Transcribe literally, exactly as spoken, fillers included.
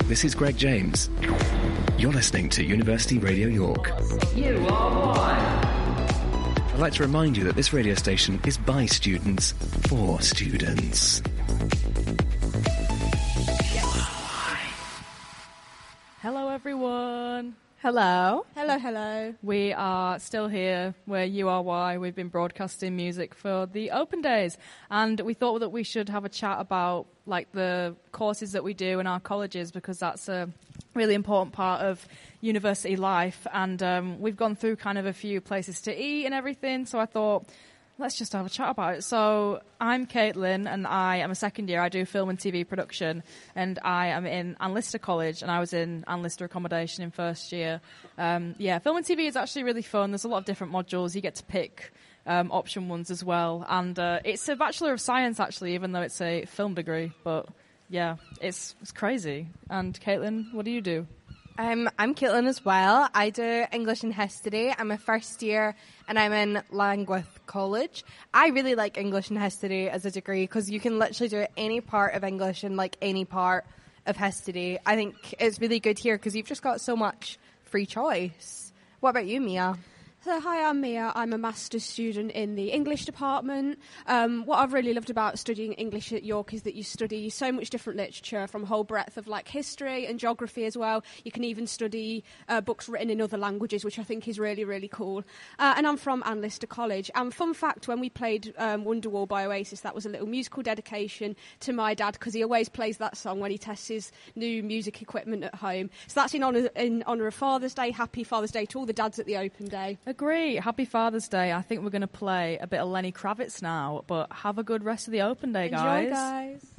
this is Greg James. You're listening to University Radio York. You are one. I'd like to remind you that this radio station is by students for students. Hello, everyone. Hello. Hello, hello. We are still here. We're U R Y. We've been broadcasting music for the Open Days. And we thought that we should have a chat about like the courses that we do in our colleges, because that's a really important part of university life. And um, we've gone through kind of a few places to eat and everything. So I thought, let's just have a chat about it. So I'm Caitlin, and I am a second year. I do film and T V production, and I am in Anne Lister College, and I was in Anne Lister accommodation in first year. Um, yeah, film and T V is actually really fun. There's a lot of different modules. You get to pick um, option ones as well. And uh, it's a Bachelor of Science, actually, even though it's a film degree. But, yeah, it's, it's crazy. And, Caitlin, what do you do? Um, I'm Caitlin as well. I do English and History. I'm a first year and I'm in Langwith College. I really like English and History as a degree because you can literally do any part of English and like any part of history. I think it's really good here because you've just got so much free choice. What about you, Mia? So, hi, I'm Mia. I'm a master's student in the English department. Um, what I've really loved about studying English at York is that you study so much different literature from a whole breadth of like history and geography as well. You can even study uh, books written in other languages, which I think is really, really cool. Uh, and I'm from Anne Lister College. And fun fact, when we played um, Wonderwall by Oasis, that was a little musical dedication to my dad because he always plays that song when he tests his new music equipment at home. So that's in honour in honour of Father's Day. Happy Father's Day to all the dads at the Open Day. Agree. Happy Father's Day. I think we're going to play a bit of Lenny Kravitz now, but have a good rest of the Open Day, guys. Enjoy, guys.